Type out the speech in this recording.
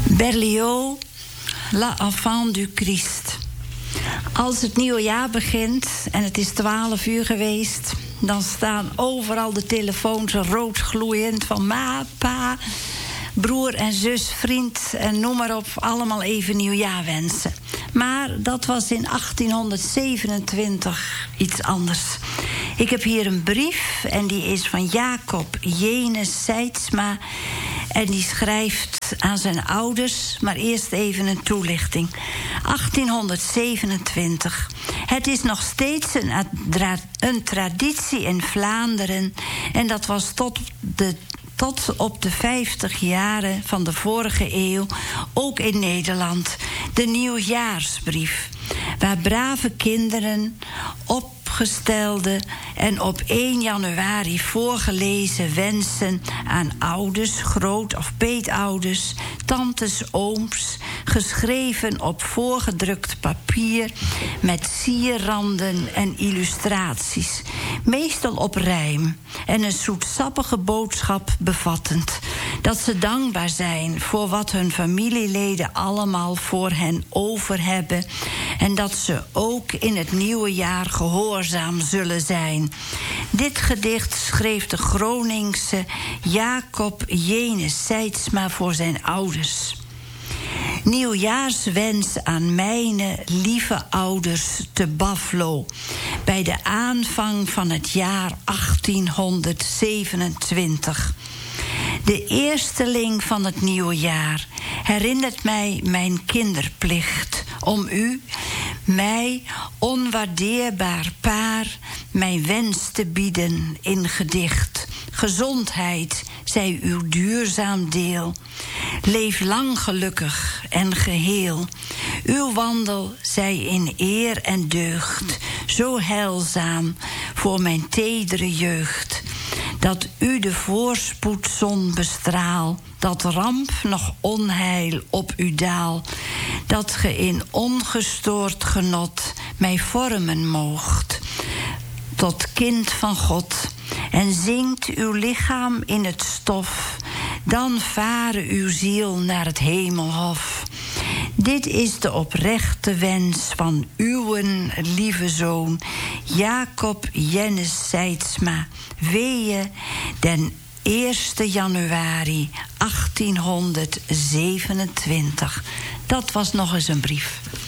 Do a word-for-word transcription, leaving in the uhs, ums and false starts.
Berlioz, L'Enfant du Christ. Als het nieuwe jaar begint en het is twaalf uur geweest, dan staan overal de telefoons rood gloeiend van ma, pa, broer en zus, vriend en noem maar op, allemaal even nieuwjaarwensen. Maar dat was in achttienhonderdzevenentwintig iets anders. Ik heb hier een brief en die is van Jacob Jenes Seidsma. En die schrijft aan zijn ouders, maar eerst even een toelichting. achttienhonderdzevenentwintig. Het is nog steeds een, een traditie in Vlaanderen. En dat was tot, de, tot op de vijftig jaren van de vorige eeuw ook in Nederland. De nieuwjaarsbrief. Waar brave kinderen opgestelde en op één januari voorgelezen wensen aan ouders, groot- of peetouders, tantes, ooms, geschreven op voorgedrukt papier met sierranden en illustraties, meestal op rijm en een zoetsappige boodschap bevattend, dat ze dankbaar zijn voor wat hun familieleden allemaal voor hen over hebben en dat ze ook in het nieuwe jaar gehoorzaam zullen zijn. Dit gedicht schreef de Groningse Jacob Jenes Seidsma voor zijn ouders. Nieuwjaarswens aan mijne lieve ouders te Baflo, bij de aanvang van het jaar achttienhonderdzevenentwintig. De eersteling van het nieuwe jaar herinnert mij mijn kinderplicht om u, mij, onwaardeerbaar paar, mijn wens te bieden in gedicht. Gezondheid zij uw duurzaam deel. Leef lang gelukkig en geheel. Uw wandel zij in eer en deugd, zo heilzaam voor mijn tedere jeugd. Dat u de voorspoedzon bestraal, dat ramp nog onheil op u daal, dat ge in ongestoord genot mij vormen moogt tot kind van God, en zinkt uw lichaam in het stof, dan vare uw ziel naar het hemelhof. Dit is de oprechte wens van uw lieve zoon Jacob Jenes Seidsma, weeën den eerste januari achttienhonderdzevenentwintig. Dat was nog eens een brief.